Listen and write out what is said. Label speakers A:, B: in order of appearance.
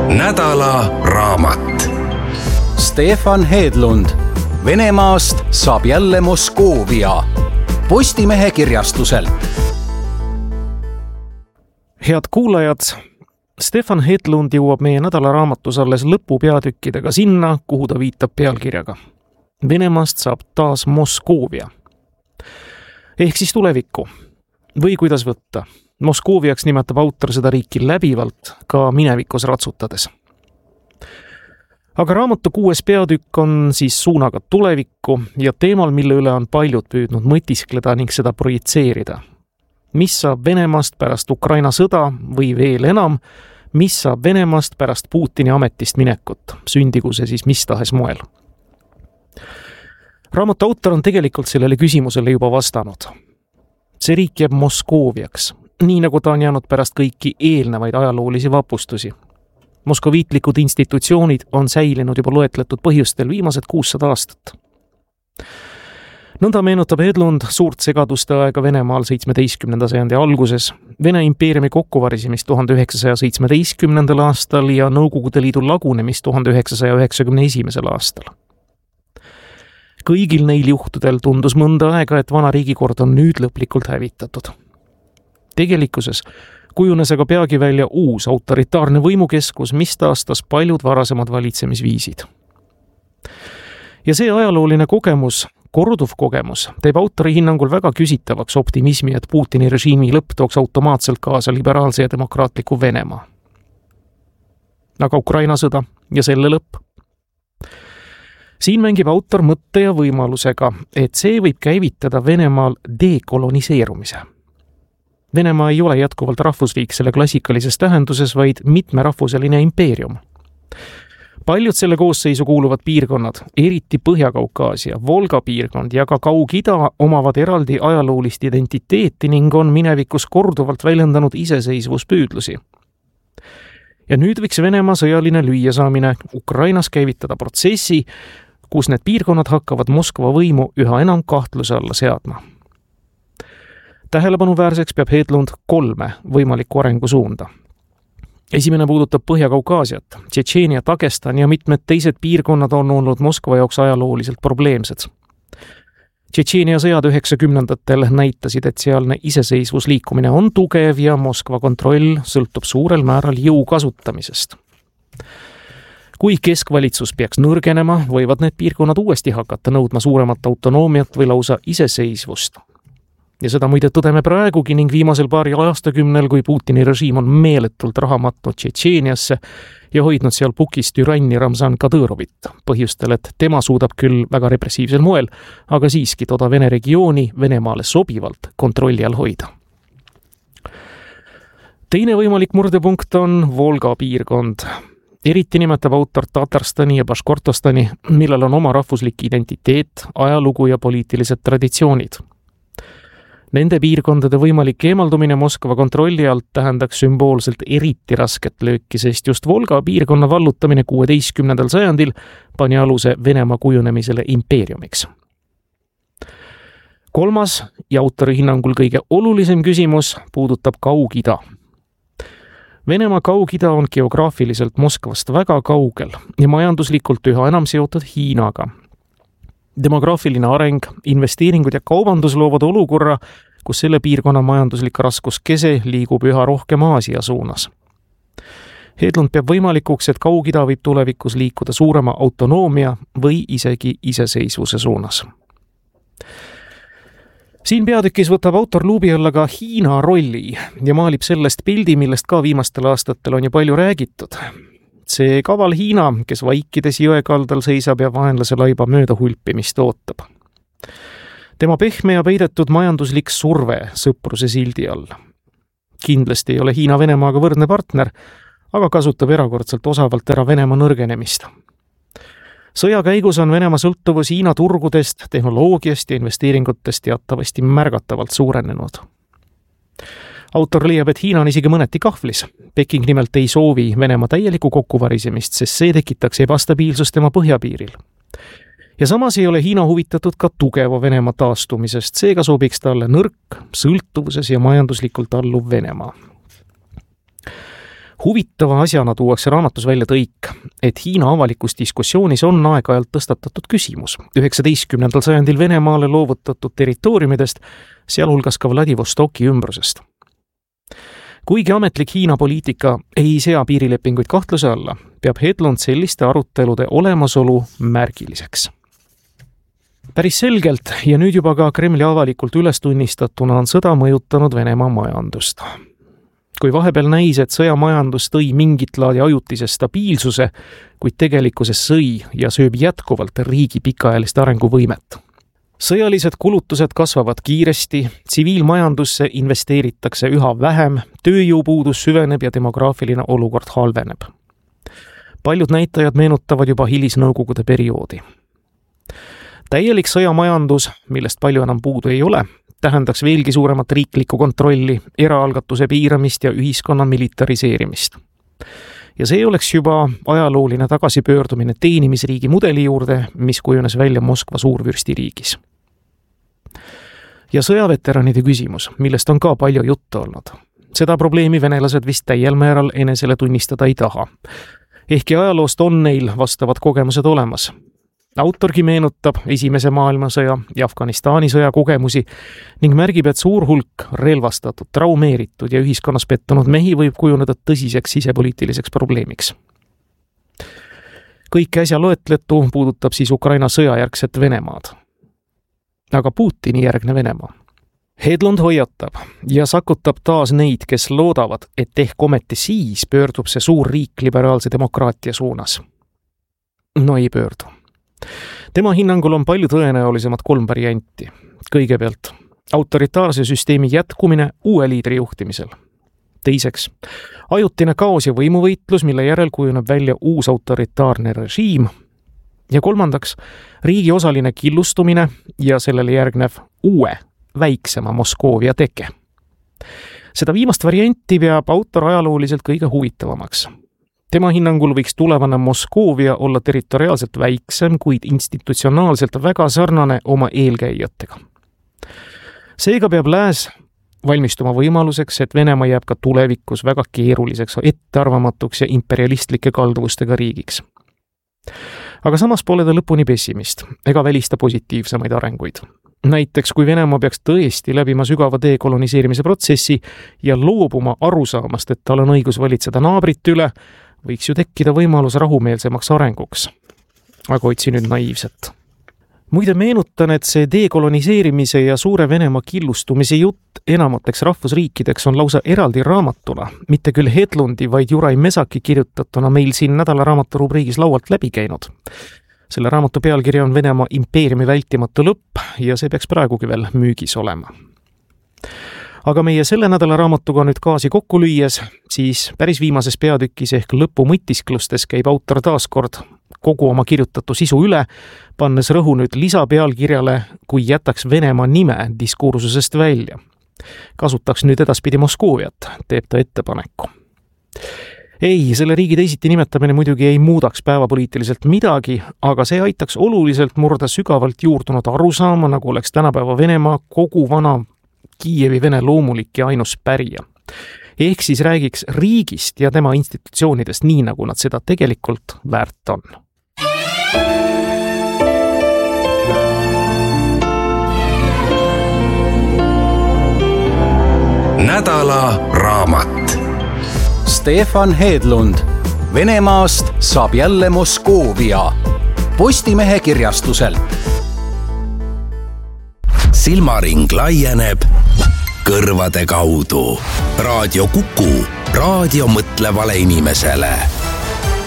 A: nädala raamat.
B: Stefan Hedlund. Venemaast saab jälle Moskoovia. Postimehe kirjastuselt.
C: Head kuulajad, Stefan Hedlund jõuab meie nädala raamatus alles lõpupeatükkidega sinna, kuhu ta viitab pealkirjaga. Venemaast saab taas Moskoovia. Ehk siis tulevikku. Või kuidas võtta? Moskooviaks nimetab autor seda riiki läbivalt, ka minevikus ratsutades. Aga raamatu 6. peatükk on siis suunaga tulevikku ja teemal, mille üle on paljud püüdnud mõtiskleda ning seda projitseerida. Mis saab Venemaast pärast Ukraina sõda või veel enam, mis saab Venemaast pärast Putini ametist minekut, sündigu see siis mis tahes moel. Raamatu autor on tegelikult sellele küsimusele juba vastanud. See riik jääb Moskooviaks, nii nagu ta on jäänud pärast kõiki eelnevaid ajaloolisi vapustusi. Moskoviitlikud institutsioonid on säilinud juba loetletud põhjustel viimased 600 aastat. Nõnda meenutab Hedlund suurt segaduste aega Venemaal 17. sajandi alguses, Vene impeeriumi kokkuvarisimist 1917. aastal ja Nõukogude Liidu lagunemist 1991. aastal. Kõigil neil juhtudel tundus mõnda aega, et vana riigikord on nüüd lõplikult hävitatud. Tegelikkuses kujunes aga peagi välja uus autoritaarne võimukeskus, mis taastas paljud varasemad valitsemisviisid. Ja see ajalooline kogemus, korduv kogemus, teeb autori hinnangul väga küsitavaks optimismi, et Putini režiimi lõpp tooks automaatselt kaasa liberaalse ja demokraatliku Venemaa. Aga Ukraina sõda ja selle lõpp? Siin mängib autor mõtte ja võimalusega, et see võib käivitada Venemaal dekoloniseerumise. Venemaa ei ole jätkuvalt rahvusriik selle klassikalises tähenduses, vaid mitmerahvuseline impeerium. Paljud selle koosseisu kuuluvad piirkonnad, eriti Põhja-Kaukaasia, Volga piirkond ja ka Kaug-Ida omavad eraldi ajaloolist identiteeti ning on minevikus korduvalt väljendanud iseseisvuspüüdlusi. Ja nüüd võiks Venemaa sõjaline lüüasaamine Ukrainas käivitada protsessi, kus need piirkonnad hakkavad Moskva võimu üha enam kahtluse alla seadma. Tähelepanu-väärseks peab Hedlund 3 võimalikku arengusuunda. Esimene puudutab Põhja-Kaukaasiat, Tšetšeenia, Dagestan ja mitmed teised piirkonnad on olnud Moskva jaoks ajalooliselt probleemsed. Tšetšeenia sõjad 90-ndatel näitasid, et sealne iseseisvusliikumine on tugev ja Moskva kontroll sõltub suurel määral jõu kasutamisest. Kui keskvalitsus peaks nõrgenema, võivad need piirkonnad uuesti hakata nõudma suuremat autonoomiat või lausa iseseisvust. Ja seda muide tõdeme praegugi ning viimasel paari aastakümnel, kui Putini režiim on meeletult raha matnud Tšetšeeniasse ja hoidnud seal pukis türanni Ramzan Kadyrovit, põhjustel, et tema suudab küll väga repressiivsel moel, aga siiski toda Vene regiooni Venemaale sobivalt kontrolli all hoida. Teine võimalik murdepunkt on Volga piirkond. Eriti nimetab autor Tatarstani ja Baškortostani, millel on oma rahvuslik identiteet, ajalugu ja poliitilised traditsioonid. Nende piirkondade võimalik eemaldumine Moskva kontrolli alt tähendaks sümboolselt eriti rasket lööki, sest just Volga piirkonna vallutamine 16. sajandil pani aluse Venemaa kujunemisele impeeriumiks. Kolmas ja autori hinnangul kõige olulisem küsimus puudutab Kaug-Ida. Venemaa Kaug-Ida on geograafiliselt Moskvast väga kaugel ja majanduslikult üha enam seotud Hiinaga. Demograafiline areng, investeeringud ja kaubandus loovad olukorra, kus selle piirkonna majanduslik raskuskese liigub üha rohkem Aasia suunas. Hedlund peab võimalikuks, et Kaug-Ida võib tulevikus liikuda suurema autonoomia või isegi iseseisvuse suunas. Siin peatükis võtab autor luubi alla ka Hiina rolli ja maalib sellest pildi, millest ka viimastel aastatel on ju palju räägitud. See kaval Hiina, kes vaikides jõekaldal seisab ja vaenlase laiba mööda hulpimist ootab. Tema pehme ja peidetud majanduslik surve sõpruse sildi all. Kindlasti ei ole Hiina Venemaaga võrdne partner, aga kasutab erakordselt osavalt ära Venemaa nõrgenemist. Sõja käigus on Venemaa sõltuvus Hiina turgudest, tehnoloogiast ja investeeringutest teatavasti märgatavalt suurenenud. Autor leiab, et Hiina on isegi mõneti kahvlis. Peking nimelt ei soovi Venemaa täielikku kokkuvarisemist, sest see tekitaks ebastabiilsust tema põhjapiiril. Ja samas ei ole Hiina huvitatud ka tugeva Venemaa taastumisest, seega sobiks talle nõrk, sõltuvuses ja majanduslikult alluv Venemaa. Huvitava asjana tuuakse raamatus välja tõik, et Hiina avalikus diskussioonis on aeg-ajalt tõstatatud küsimus 19. sajandil Venemaale loovutatud territooriumidest, sealhulgas ka Vladivostoki ümbrusest. Kuigi ametlik Hiina poliitika ei sea piirilepinguid kahtluse alla, peab Hedlund selliste arutelude olemasolu märgiliseks. Päris selgelt ja nüüd juba ka Kremli avalikult üles tunnistatuna on sõda mõjutanud Venemaa majandust. Kui vahepeal näis, et sõjamajandus tõi mingit laadi ajutise stabiilsuse, kuid tegelikkuses sõi ja sööb jätkuvalt riigi pikaajalist arenguvõimet. Sõjalised kulutused kasvavad kiiresti, tsiviilmajandusse investeeritakse üha vähem, tööjõupuudus süveneb ja demograafiline olukord halveneb. Paljud näitajad meenutavad juba hilisnõukogude perioodi. Täielik sõjamajandus, millest palju enam puudu ei ole, tähendaks veelgi suuremat riiklikku kontrolli, eraalgatuse piiramist ja ühiskonna militariseerimist. Ja see oleks juba ajalooline tagasipöördumine teenimisriigi mudeli juurde, mis kujunes välja Moskva suurvürstiriigis. Ja sõjaveteranide küsimus, millest on ka palju juttu olnud. Seda probleemi venelased vist täiel määral enesele tunnistada ei taha. Ehkki ajaloost on neil vastavad kogemused olemas. Autorgi meenutab Esimese maailmasõja ja Afganistani sõja kogemusi ning märgib, et suur hulk relvastatud, traumeeritud ja ühiskonnas pettunud mehi võib kujuneda tõsiseks sisepoliitiliseks probleemiks. Kõik äsja loetletu puudutab siis Ukraina sõjajärgset Venemaad. Aga Putini järgne Venemaa. Hedlund hoiatab ja sakutab taas neid, kes loodavad, et ehk ometi siis pöördub see suur riik liberaalse demokraatia suunas. No ei pöördu. Tema hinnangul on palju tõenäolisemad 3 varianti. Kõigepealt, autoritaarse süsteemi jätkumine uue liidri juhtimisel. Teiseks, ajutine kaos ja võimuvõitlus, mille järel kujuneb välja uus autoritaarne režiim. Ja kolmandaks, riigi osaline killustumine ja sellele järgnev uue, väiksema Moskoovia teke. Seda viimast varianti peab autor ajalooliselt kõige huvitavamaks. Tema hinnangul võiks tulevane Moskoovia olla territoriaalselt väiksem, kuid institutsionaalselt väga sarnane oma eelkäijatega. Seega peab lääs valmistuma võimaluseks, et Venemaa jääb ka tulevikus väga keeruliseks, ettearvamatuks ja imperialistlike kalduvustega riigiks. Aga samas pole ta lõpuni pessimist ega välista positiivsemaid arenguid. Näiteks, kui Venemaa peaks tõesti läbima sügava dekoloniseerimise protsessi ja loobuma arusaamast, et tal on õigus valitseda naabrite üle, võiks ju tekkida võimalus rahumeelsemaks arenguks. Aga otsi nüüd naiivset. Muide meenutan, et see dekoloniseerimise ja suure Venemaa killustumise jutt enamateks rahvusriikideks on lausa eraldi raamatuna, mitte küll Hedlundi, vaid Juraj Mesaki kirjutatuna meil siin nädalaraamatu rubriigis laualt läbi käinud. Selle raamatu pealkiri on Venemaa impeeriumi vältimatu lõpp ja see peaks praegugi veel müügis olema. Aga meie selle nädala raamatuga nüüd gaasi kokku lüües, siis päris viimases peatükis ehk lõpumõtisklustes käib autor taaskord kogu oma kirjutatu sisu üle, pannes rõhu nüüd lisapealkirjale, kui jätaks Venemaa nime diskursusest välja. Kasutaks nüüd edaspidi Moskooviat, teeb ta ettepaneku. Ei, selle riigi teisiti nimetamine muidugi ei muudaks päevapoliitiliselt midagi, aga see aitaks oluliselt murda sügavalt juurdunud arusaama, nagu oleks tänapäeva Venemaa kogu vana Kiievi Vene loomulik ja ainus pärija. Ehk siis räägiks riigist ja tema institutsioonidest nii, nagu nad seda tegelikult väärt on.
A: Nädala raamat.
B: Stefan Hedlund. Venemaast saab jälle Moskoovia. Postimehe kirjastuselt.
A: Silmaring laieneb kõrvade kaudu. Raadio Kuku, raadio mõtlevale inimesele.